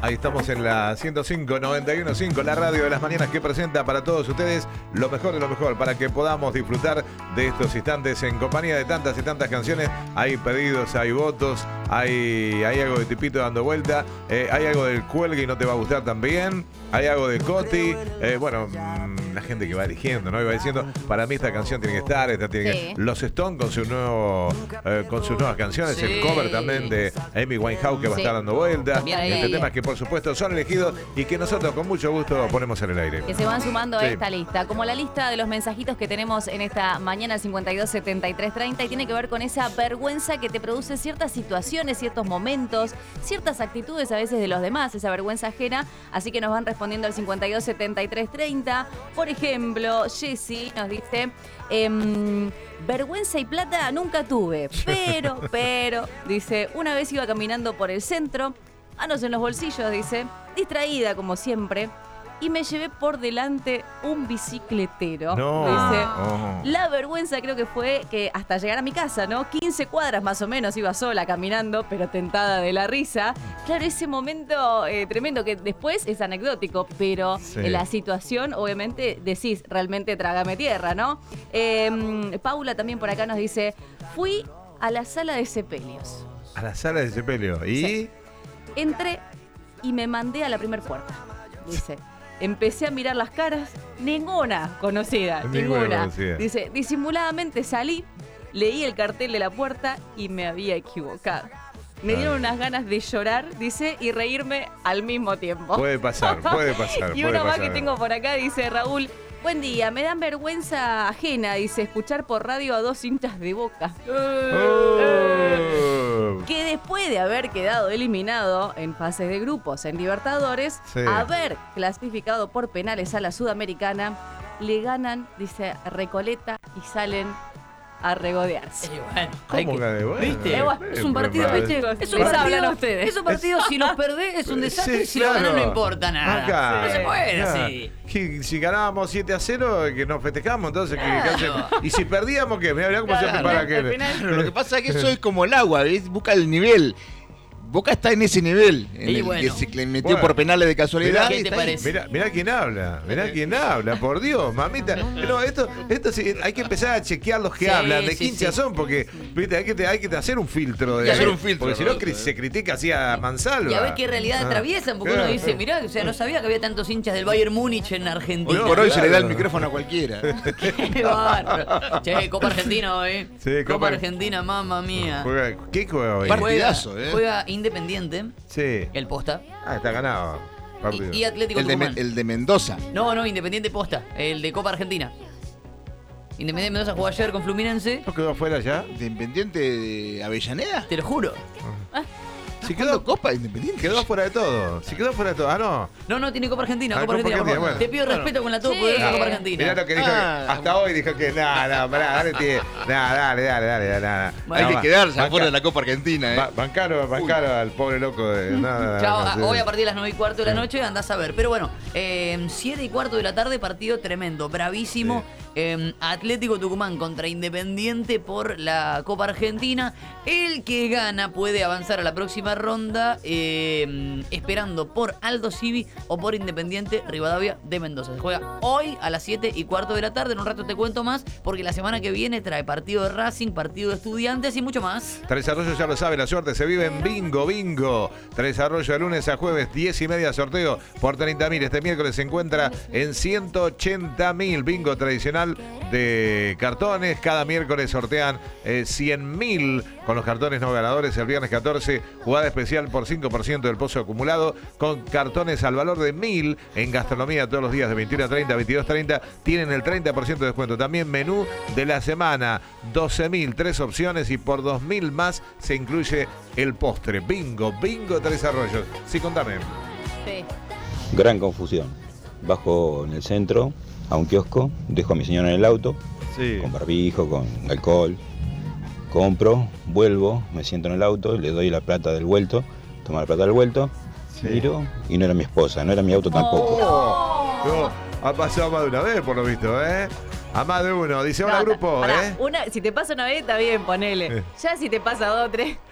Ahí estamos en la 105.91.5, la radio de las mañanas que presenta para todos ustedes lo mejor de lo mejor, para que podamos disfrutar de estos instantes en compañía de tantas y tantas canciones. Hay pedidos, hay votos, hay algo de Tipito dando vuelta, hay algo del Cuelgue y no te va a gustar también, hay algo de Coti, la gente que va eligiendo, ¿no? Y va diciendo, para mí esta canción tiene que estar, esta tiene que... Los Stones con su nuevo, con sus nuevas canciones, el cover también de Amy Winehouse que va a estar dando vuelta, temas que por supuesto son elegidos y que nosotros con mucho gusto ponemos en el aire. Que se van sumando a esta lista, como la lista de los mensajitos que tenemos en esta mañana 527330 y tiene que ver con esa vergüenza que te produce ciertas situaciones, ciertos momentos, ciertas actitudes a veces de los demás, esa vergüenza ajena, así que nos van respondiendo al 527330. Por ejemplo, Jessy nos dice, vergüenza y plata nunca tuve, pero, dice, una vez iba caminando por el centro, manos en los bolsillos, dice, distraída como siempre, y me llevé por delante un bicicletero. No. Dice, la vergüenza creo que fue que hasta llegar a mi casa, ¿no? 15 cuadras más o menos iba sola caminando, pero tentada de la risa. Claro, ese momento tremendo que después es anecdótico, pero en la situación obviamente decís, realmente trágame tierra, ¿no? Paula también por acá nos dice, fui a la sala de sepelios. A la sala de sepelio. ¿Y? Sí. Entré y me mandé a la primer puerta, dice. Empecé a mirar las caras, ninguna conocida, ninguna. Dice, disimuladamente salí, leí el cartel de la puerta y me había equivocado. Me dieron unas ganas de llorar, dice, y reírme al mismo tiempo. Puede pasar. Y una más que tengo por acá, dice Raúl, buen día, me dan vergüenza ajena, dice, escuchar por radio a dos hinchas de Boca. Que después de haber quedado eliminado en fases de grupos en Libertadores, haber clasificado por penales a la Sudamericana, le ganan, dice, Recoleta y salen a regodearse. ¿Cómo que ¿Viste? Es un partido, Es un partido, si los perdés es un desastre, si lo ganás no importa nada. Acá. No se puede así. Si ganábamos 7-0, que nos festejamos, entonces, y si perdíamos, ¿qué? Mirá cómo se prepara aquel. Lo que pasa es que eso es como el agua, ¿ves? Busca el nivel. Boca está en ese nivel, que se le metió por penales de casualidad. ¿Qué te parece? Mirá quién habla, por Dios, mamita. No, esto sí, hay que empezar a chequear los que hablan, de qué hinchas son, porque ¿viste? Hay que hacer un filtro. Porque si no se critica así a mansalva. Y a ver qué realidad atraviesan, porque uno dice, mirá, o sea, no sabía que había tantos hinchas del Bayern Múnich en Argentina. Hoy por hoy se le da el micrófono a cualquiera. Qué bárbaro. Che, Copa Argentina hoy. Sí, Copa Argentina, mamma mía. ¿Qué juega hoy? Partidazo, Juega Independiente, el Posta. Está ganado. Y Atlético Tucumán. El de Mendoza. No, Independiente Posta, el de Copa Argentina. Independiente Mendoza jugó ayer con Fluminense. ¿No quedó afuera ya? ¿De Independiente de Avellaneda? Te lo juro. Si quedó Copa Independiente. Quedó fuera de todo. No, tiene Copa Argentina. Copa Argentina, bueno. Te pido respeto con la todopoderosa Copa Argentina. Mirá lo que dijo. Hasta hoy dijo que dale. Hay que quedarse afuera de la Copa Argentina. Bancaro al pobre loco. Chao, hoy a partir de las 9:15 de la noche andás a ver. Pero bueno, 7:15 de la tarde, partido tremendo, bravísimo. Atlético Tucumán contra Independiente por la Copa Argentina. El que gana puede avanzar a la próxima ronda, esperando por Aldo Civi o por Independiente Rivadavia de Mendoza. Se juega hoy a las 7:15 de la tarde. En un rato te cuento más, porque la semana que viene trae partido de Racing, partido de Estudiantes y mucho más. Tres Arroyos ya lo sabe, la suerte se vive en Bingo. Tres Arroyos de lunes a jueves, 10:30 sorteo por 30.000. Este miércoles se encuentra en 180.000. Bingo tradicional de cartones. Cada miércoles sortean 100.000 con los cartones no ganadores. El viernes 14, jugada especial por 5% del pozo acumulado con cartones al valor de 1.000 en gastronomía todos los días de 21 a 30, 22:30. Tienen el 30% de descuento. También menú de la semana, 12.000, 3 opciones y por 2.000 más se incluye el postre. Bingo Tres Arroyos. Sí, contame. Sí. Gran confusión. Bajo en el centro a un kiosco, dejo a mi señora en el auto, con barbijo, con alcohol, compro, vuelvo, me siento en el auto, le doy la plata del vuelto, tomo la plata del vuelto, miro y no era mi esposa, no era mi auto tampoco. No, ha pasado más de una vez por lo visto, ¿eh? A más de uno. Dice, hola grupo, si te pasa una vez está bien, ponele. Ya si te pasa 2 o 3...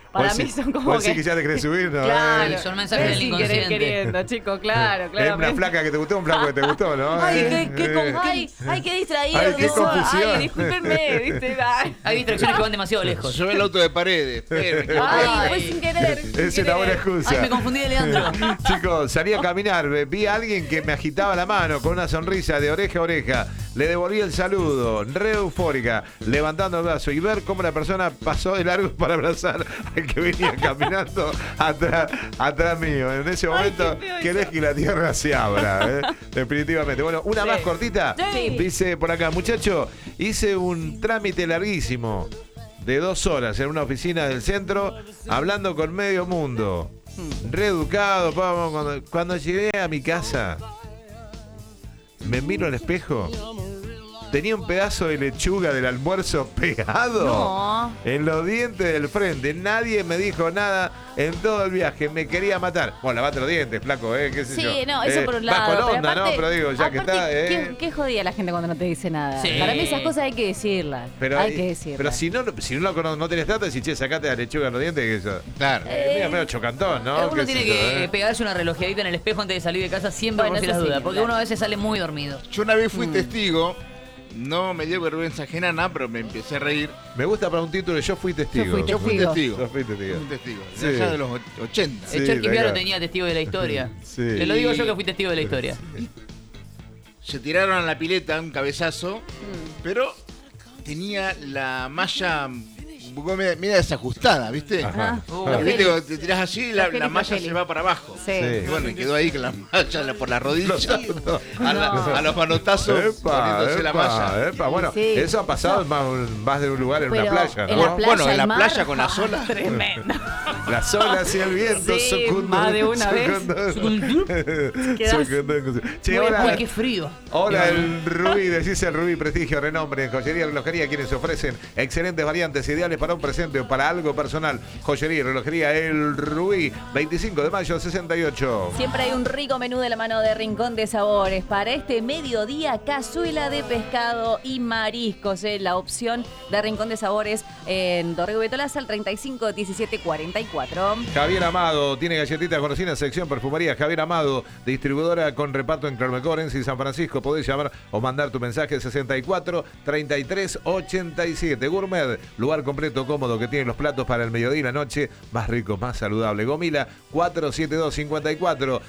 Para mí son como que... que ya te querés subir, ¿no? Claro, son mensajes del inconsciente. Queriendo, chicos, claro. Es una flaca que te gustó, un flaco que te gustó, ¿no? Ay, qué distraído. Ay, qué confusión. Ay, discúlpenme, ¿viste? Hay distracciones que van demasiado lejos. Yo el auto de Paredes. Fue sin querer. Es una buena excusa. Ay, me confundí de Leandro. Chicos, salí a caminar, vi a alguien que me agitaba la mano con una sonrisa de oreja a oreja. Le devolví el saludo, re eufórica, levantando el brazo y ver cómo la persona pasó de largo para abrazar al que venía caminando atrás mío. En ese momento querés que la tierra se abra, definitivamente. Bueno, una más cortita. Sí. Dice por acá, muchacho, hice un trámite larguísimo de 2 horas en una oficina del centro, hablando con medio mundo. Reeducado, cuando llegué a mi casa, me miro al espejo, tenía un pedazo de lechuga del almuerzo pegado en los dientes del frente. Nadie me dijo nada en todo el viaje. Me quería matar. Bueno, lavate los dientes, flaco, qué sé yo. Sí, no, eso por un lado. Vas con onda, pero aparte, ¿no? Pero digo, ya que está... ¿Qué jodía la gente cuando no te dice nada? Sí. Para mí esas cosas hay que decirlas. Hay que decirlas. Pero si no tenés trato, decís, che, sacate la lechuga en los dientes, que eso... Claro. Medio chocantón, ¿no? Uno tiene que pegarse una relojeadita en el espejo antes de salir de casa siempre por si las dudas. Porque uno a veces sale muy dormido. Yo una vez fui testigo. No me dio vergüenza ajena nada, pero me empecé a reír. Me gusta para un título, yo fui testigo. Yo fui testigo. Sí. Allá de los 80. El Cherky Piaro tenía testigo de la historia. Sí. Te lo digo yo que fui testigo de la historia. Se tiraron a la pileta un cabezazo, pero tenía la malla media desajustada, ¿viste? Ajá. ¿Viste? Cuando te tirás así, la malla se va para abajo. Sí. Y bueno, quedó ahí con la malla por la rodilla. A los manotazos poniéndose la malla. Bueno, eso ha pasado en más de un lugar en una playa, ¿no? En la playa, bueno, en la playa con las olas. Tremendo. Las olas y el viento. Sí, más de una vez. Che, Uy, qué frío. Hola, el Rubí, decís el Rubí, prestigio, renombre en joyería y relojería, quienes ofrecen excelentes variantes ideales para un presente o para algo personal. Joyería y relojería El Rubí, 25 de mayo, 68. Siempre hay un rico menú de la mano de Rincón de Sabores. Para este mediodía, cazuela de pescado y mariscos. La opción de Rincón de Sabores en Dorrego Betolaza, al 35 17 44. Javier Amado tiene galletitas conocidas, sección perfumería. Javier Amado, distribuidora con reparto en Clarmecorense y San Francisco. Podés llamar o mandar tu mensaje 64 33 87. Gourmet, lugar completo, cómodo, que tiene los platos para el mediodía y la noche, más rico, más saludable. Gomila 472-54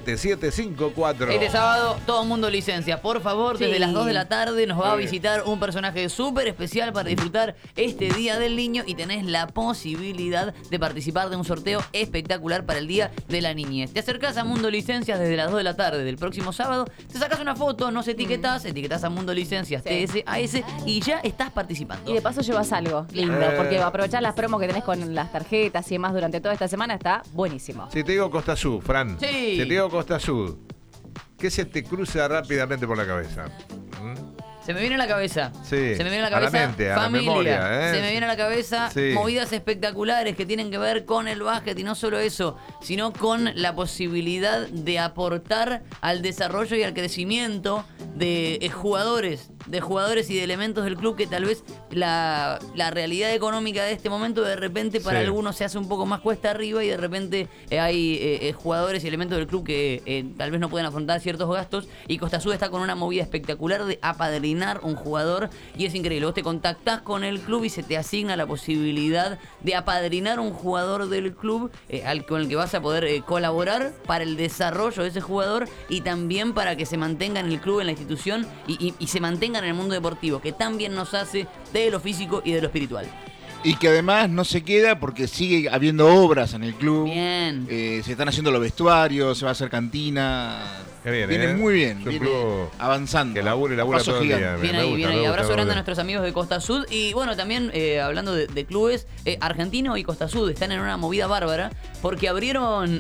7754. Este sábado, todo mundo licencia. Por favor, desde las 2 de la tarde nos va a visitar un personaje súper especial para disfrutar este Día del Niño y tenés la posibilidad de participar de un sorteo espectacular para el Día de la Niñez. Te acercás a Mundo Licencias desde las 2 de la tarde del próximo sábado, te sacás una foto, nos etiquetás a Mundo Licencias TSAS y ya estás participando. Y de paso llevas algo lindo, porque aprovechar las promos que tenés con las tarjetas y demás durante toda esta semana está buenísimo. Si te digo Costa Sud, Fran. Sí. Si te digo Costa Sud, ¿qué se te cruza rápidamente por la cabeza? Se me viene a la cabeza. Sí. Se me viene a la A la cabeza mente, a la familia. memoria, Se me viene a la cabeza Sí. movidas espectaculares que tienen que ver con el básquet y no solo eso, sino con la posibilidad de aportar al desarrollo y al crecimiento de jugadores y de elementos del club que tal vez la realidad económica de este momento de repente para Sí. algunos se hace un poco más cuesta arriba y de repente hay jugadores y elementos del club que tal vez no pueden afrontar ciertos gastos y Costa Sud está con una movida espectacular de apadrinar un jugador y es increíble. Vos te contactás con el club y se te asigna la posibilidad de apadrinar un jugador del club con el que vas a poder colaborar para el desarrollo de ese jugador y también para que se mantenga en el club, en la institución y se mantenga en el mundo deportivo, que también nos hace de lo físico y de lo espiritual. Y que además no se queda porque sigue habiendo obras en el club. Bien. Se están haciendo los vestuarios, se va a hacer cantina. Qué bien, viene muy bien, Es un viene club avanzando. que labura Paso todo el gigante. día. Bien ahí, bien ahí. Abrazo grande a nuestros amigos de Costa Sud. Y bueno, también hablando de clubes, Argentino y Costa Sud están en una movida bárbara porque abrieron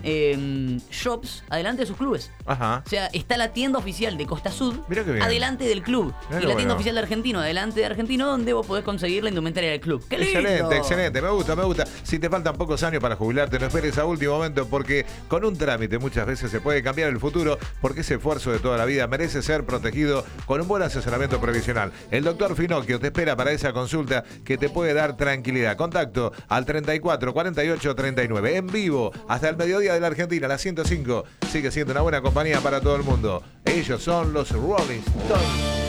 shops adelante de sus clubes. Ajá. O sea, está la tienda oficial de Costa Sud Mirá qué bien. adelante del club. Mirá Y qué la tienda bueno. oficial de Argentino adelante de Argentino, donde vos podés conseguir la indumentaria del club. ¡Qué lindo! Excelente, excelente. Me gusta. Si te faltan pocos años para jubilarte, no esperes a último momento porque con un trámite muchas veces se puede cambiar el futuro porque porque ese esfuerzo de toda la vida merece ser protegido con un buen asesoramiento previsional. El doctor Finocchio te espera para esa consulta que te puede dar tranquilidad. Contacto al 34 48 39. En vivo hasta el mediodía de la Argentina, la 105. Sigue siendo una buena compañía para todo el mundo. Ellos son los Rolling Stones.